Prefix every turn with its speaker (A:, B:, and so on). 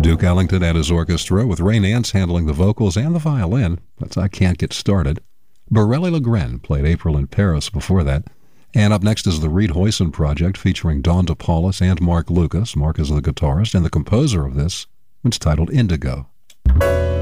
A: Duke Ellington and his orchestra, with Ray Nance handling the vocals and the violin. That's I Can't Get Started. Borelli Legren played April in Paris before that. And up next is the Reed Hoyson Project, featuring Don DePaulis and Mark Lucas. Mark is the guitarist and the composer of this. It's titled Indigo.